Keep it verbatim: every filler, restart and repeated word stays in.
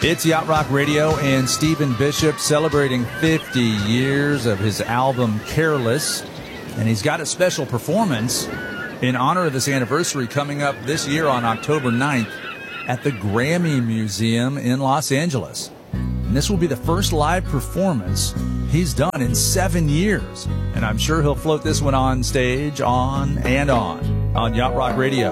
It's Yacht Rock Radio and Stephen Bishop celebrating fifty years of his album Careless. And he's got a special performance in honor of this anniversary coming up this year on October ninth at the Grammy Museum in Los Angeles. And this will be the first live performance he's done in seven years. And I'm sure he'll float this one on stage, on and on, on Yacht Rock Radio.